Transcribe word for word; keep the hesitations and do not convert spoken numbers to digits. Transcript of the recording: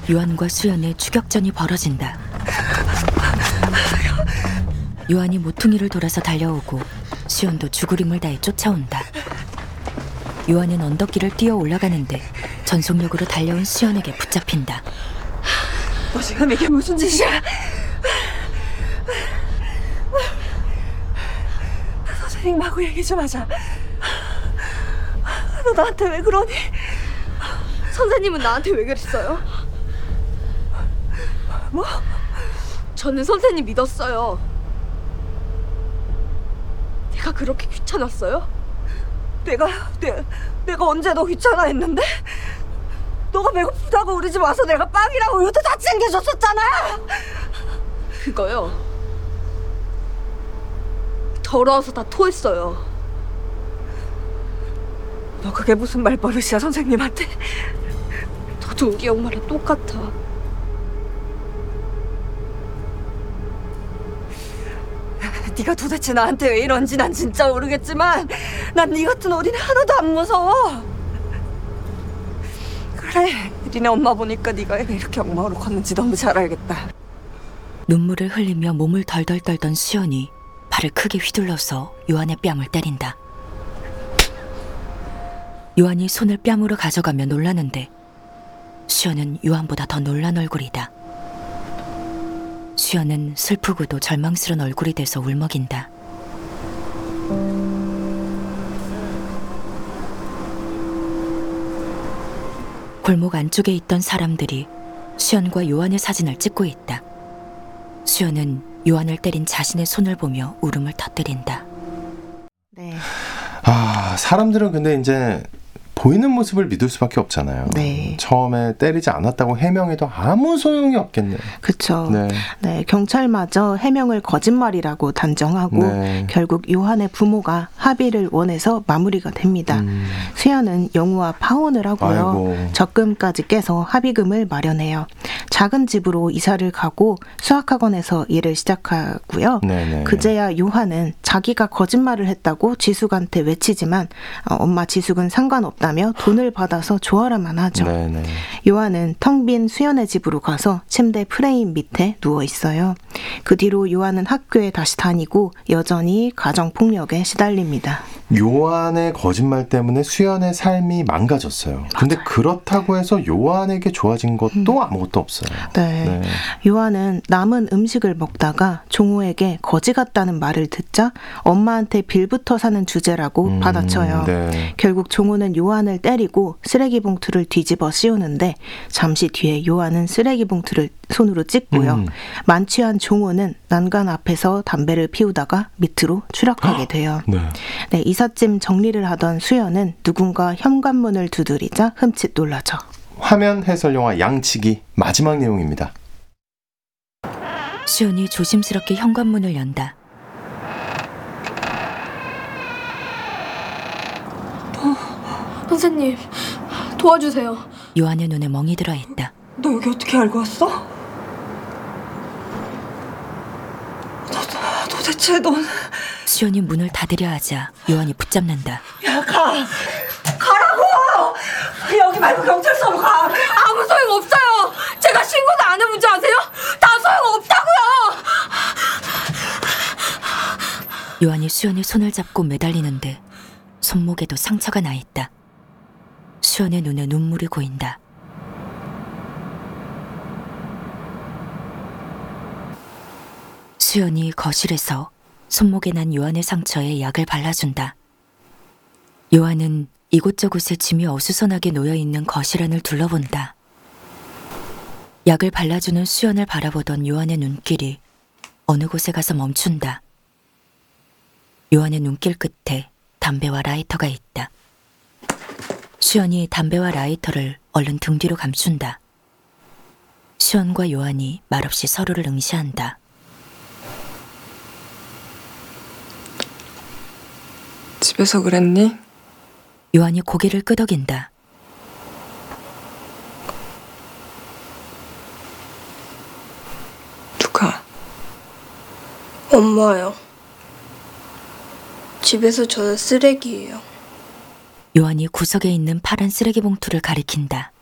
요한과 수연의 추격전이 벌어진다. 요한이 모퉁이를 돌아서 달려오고 수연도 죽으림을 다해 쫓아온다. 요한은 언덕길을 뛰어 올라가는데 전속력으로 달려온 수연에게 붙잡힌다. 너 지금 이게 무슨 짓이야? 선생님하고 얘기 좀 하자. 너 나한테 왜 그러니? 선생님은 나한테 왜 그랬어요? 뭐? 저는 선생님 믿었어요. 내가 그렇게 귀찮았어요? 내가 내, 내가 언제 너 귀찮아 했는데? 너가 배고프다고 우리 집 와서 내가 빵이랑 우유도 다 챙겨줬었잖아. 그거요, 더러워서 다 토했어요. 너 그게 무슨 말버릇이야 선생님한테? 너도 우리 엄마랑 똑같아. 네가 도대체 나한테 왜 이런지 난 진짜 모르겠지만 난 네 같은 어린애 하나도 안 무서워. 그래, 니네 엄마 보니까 네가 애가 이렇게 엉망으로 컸는지 너무 잘 알겠다. 눈물을 흘리며 몸을 덜덜 떨던 수연이 발을 크게 휘둘러서 요한의 뺨을 때린다. 요한이 손을 뺨으로 가져가며 놀라는데 수연은 요한보다 더 놀란 얼굴이다. 수연은 슬프고도 절망스러운 얼굴이 돼서 울먹인다. 골목 안쪽에 있던 사람들이 수연과 요한의 사진을 찍고 있다. 수연은 요한을 때린 자신의 손을 보며 울음을 터뜨린다. 네. 아, 사람들은 근데 이제 보이는 모습을 믿을 수밖에 없잖아요. 네. 처음에 때리지 않았다고 해명해도 아무 소용이 없겠네요. 그렇죠. 네. 네, 경찰마저 해명을 거짓말이라고 단정하고 네. 결국 요한의 부모가 합의를 원해서 마무리가 됩니다. 음. 수연은 영우와 파혼을 하고요. 아이고. 적금까지 깨서 합의금을 마련해요. 작은 집으로 이사를 가고 수학학원에서 일을 시작하고요. 네네. 그제야 요한은 자기가 거짓말을 했다고 지숙한테 외치지만 어, 엄마 지숙은 상관없다며 돈을 받아서 조아라만 하죠. 네네. 요한은 텅 빈 수연의 집으로 가서 침대 프레임 밑에 누워 있어요. 그 뒤로 요한은 학교에 다시 다니고 여전히 가정폭력에 시달립니다. 요한의 거짓말 때문에 수연의 삶이 망가졌어요. 근데 그렇다고 해서 요한에게 좋아진 것도 음. 아무것도 없어요. 네. 네. 요한은 남은 음식을 먹다가 종호에게 거지 같다는 말을 듣자 엄마한테 빌부터 사는 주제라고 음, 받아쳐요. 네. 결국 종호는 요한을 때리고 쓰레기 봉투를 뒤집어 씌우는데 잠시 뒤에 요한은 쓰레기 봉투를 손으로 찢고요. 음. 만취한 종호는 난간 앞에서 담배를 피우다가 밑으로 추락하게 돼요. 네. 네, 이삿짐 정리를 하던 수연은 누군가 현관문을 두드리자 흠칫 놀라죠. 화면 해설 영화 양치기 마지막 내용입니다. 수연이 조심스럽게 현관문을 연다. 어, 선생님, 도와주세요. 요한의 눈에 멍이 들어 있다. 너 여기 어떻게 알고 왔어? 너, 도대체 넌... 수연이 문을 닫으려 하자 요한이 붙잡는다. 야, 가! 가라고! 여기 말고 경찰서로 가! 아무 소용 없어요. 제가 신고도 안 해본 줄 아세요? 다 소용 없다고요. 요한이 수연의 손을 잡고 매달리는데 손목에도 상처가 나 있다. 수연의 눈에 눈물이 고인다. 수연이 거실에서 손목에 난 요한의 상처에 약을 발라준다. 요한은 이곳저곳에 짐이 어수선하게 놓여있는 거실 안을 둘러본다. 약을 발라주는 수연을 바라보던 요한의 눈길이 어느 곳에 가서 멈춘다. 요한의 눈길 끝에 담배와 라이터가 있다. 수연이 담배와 라이터를 얼른 등 뒤로 감춘다. 수연과 요한이 말없이 서로를 응시한다. 집에서 그랬니? 요한이 고개를 끄덕인다. 누가? 엄마요. 집에서 저는 쓰레기예요. 요한이 구석에 있는 파란 쓰레기 봉투를 가리킨다.